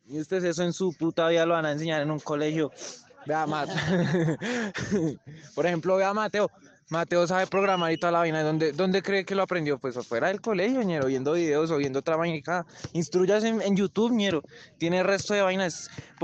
Y ustedes eso en su puta vida lo van a enseñar en un colegio. Vea, Por ejemplo, vea a Mateo. Mateo sabe programar y toda la vaina. ¿Dónde cree que lo aprendió? Pues afuera del colegio, ñero, viendo videos o viendo otra vaina. Instruyas en YouTube, ñero. Tiene el resto de vainas.